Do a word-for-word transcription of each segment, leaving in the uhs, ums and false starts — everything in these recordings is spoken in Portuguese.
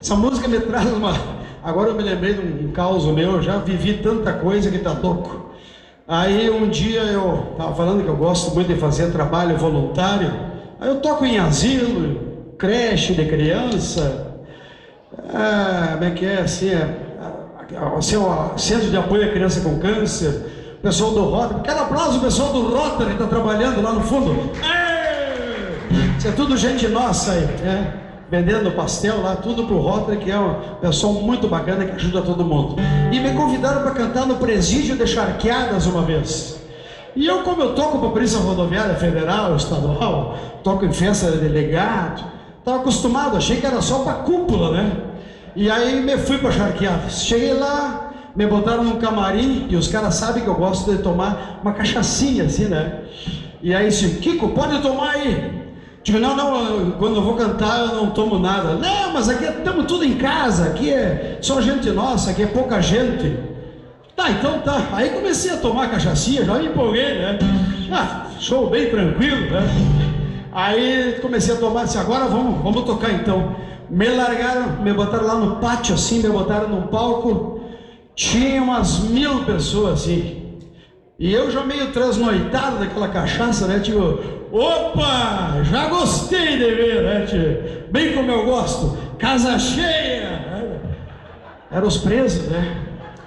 Essa música me traz uma... Agora eu me lembrei de um caos meu, eu já vivi tanta coisa que tá louco. Aí um dia eu estava falando que eu gosto muito de fazer trabalho voluntário. Aí eu toco em asilo, creche de criança, ah, como é que é, assim, é, assim, ó, centro de apoio à criança com câncer, pessoal do Rotary. Quero aplauso, o pessoal do Rotary está trabalhando lá no fundo. Isso é tudo gente nossa aí, né? Vendendo pastel lá, tudo pro Rotary, que é um pessoal muito bacana que ajuda todo mundo. E me convidaram para cantar no presídio de Charqueadas uma vez. E eu, como eu toco para a Polícia Rodoviária Federal, Estadual, toco em festa de delegado, estava acostumado, achei que era só para cúpula, né? E aí me fui para Charqueadas. Cheguei lá, me botaram num camarim, e os caras sabem que eu gosto de tomar uma cachaçinha assim, né? E aí disse, Kiko, pode tomar aí. Digo, não, não, quando eu vou cantar eu não tomo nada. Não, mas aqui estamos tudo em casa, aqui é só gente nossa, aqui é pouca gente. Tá, então tá. Aí comecei a tomar cachaçinha, já me empolguei, né? Ah, show bem tranquilo, né? Aí comecei a tomar, disse, agora vamos, vamos tocar então. Me largaram, me botaram lá no pátio assim, me botaram num palco. Tinha umas mil pessoas assim. E eu já meio transnoitado daquela cachaça, né? Tipo, opa, já gostei de ver, né? Tipo, bem como eu gosto, casa cheia. Eram os presos, né?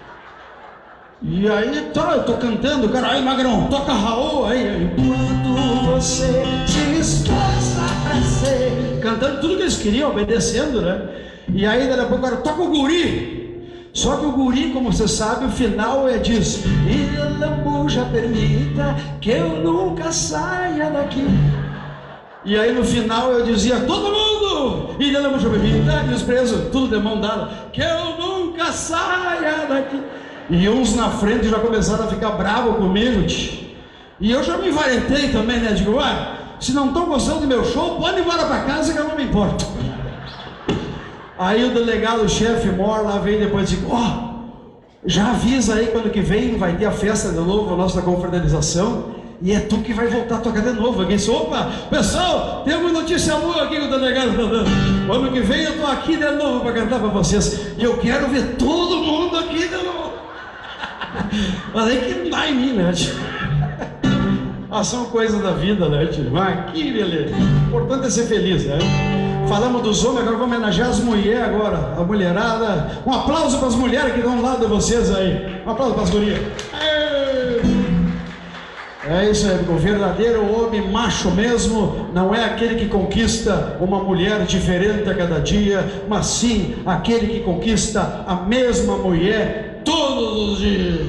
E aí, tá, eu tô cantando, o cara, aí Magrão, toca Raul, aí, enquanto você se esforça pra ser, cantando tudo que eles queriam, obedecendo, né? E aí, daqui a pouco, o cara, toca o guri. Só que o guri, como você sabe, o final é disso. E a lambuja permita que eu nunca saia daqui. E aí no final eu dizia, todo mundo! E a lambuja permita, e os presos, tudo de mão dada, que eu nunca saia daqui. E uns na frente já começaram a ficar bravos comigo. Tch. E eu já me varentei também, né? Digo, ué, se não estão gostando do meu show, pode ir embora pra casa que eu não me importo. Aí o delegado, o chefe mor lá veio depois e disse, ó, oh, já avisa aí quando que vem, vai ter a festa de novo, a nossa confraternização, e é tu que vai voltar a tocar de novo. Alguém disse, opa, pessoal, tem uma notícia boa aqui que o delegado está dando. Ano que vem eu tô aqui de novo para cantar para vocês, e eu quero ver todo mundo aqui de novo. Mas aí que dá em mim, né? Ah, são coisas da vida, né? Mas que beleza. O importante é ser feliz, né? Falamos dos homens, agora vamos homenagear as mulheres agora, a mulherada. Um aplauso para as mulheres que estão ao lado de vocês aí. Um aplauso para as gurias. É isso aí, o verdadeiro homem macho mesmo não é aquele que conquista uma mulher diferente a cada dia, mas sim aquele que conquista a mesma mulher todos os dias.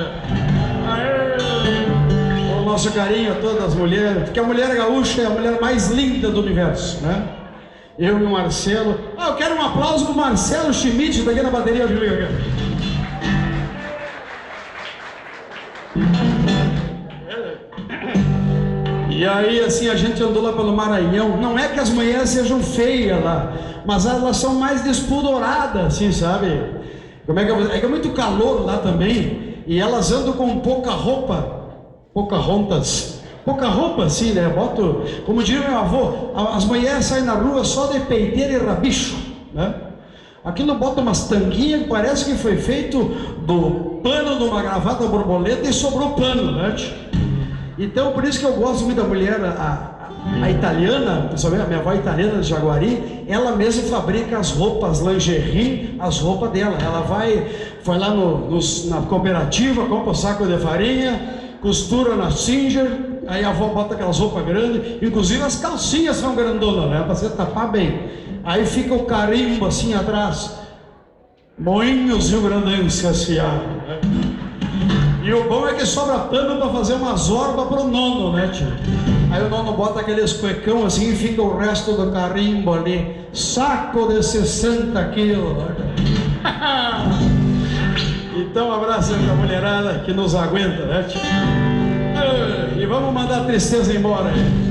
É. O nosso carinho a todas as mulheres, porque a mulher gaúcha é a mulher mais linda do universo, né? Eu e o Marcelo. Ah, eu quero um aplauso pro Marcelo Schmidt, daqui na bateria. E aí, assim, a gente andou lá pelo Maranhão. Não é que as mulheres sejam feias lá, mas elas são mais despudoradas, assim, sabe? Como é que eu... é que é muito calor lá também, e elas andam com pouca roupa, pouca rontas. Pouca roupa assim, né? Boto, como diria meu avô, as mulheres saem na rua só de peiteira e rabicho, né? Aquilo bota umas tanguinhas que parece que foi feito do pano de uma gravata borboleta e sobrou pano, né? Então por isso que eu gosto muito da mulher, a, a italiana, principalmente a minha avó italiana de Jaguari, ela mesma fabrica as roupas lingerie, as roupas dela. Ela vai, foi lá no, no, na cooperativa, compra o saco de farinha, costura na Singer. Aí a avó bota aquelas roupas grandes, inclusive as calcinhas são grandonas, né? Pra você tapar bem. Aí fica o carimbo assim atrás, Moinhos Rio Grandense S A, né? E o bom é que sobra pano para fazer uma zorba pro nono, né, tio? Aí o nono bota aqueles cuecão assim e fica o resto do carimbo ali, saco de sessenta quilos. Então um abraço aí pra mulherada que nos aguenta, né, tio? E vamos mandar a tristeza embora aí.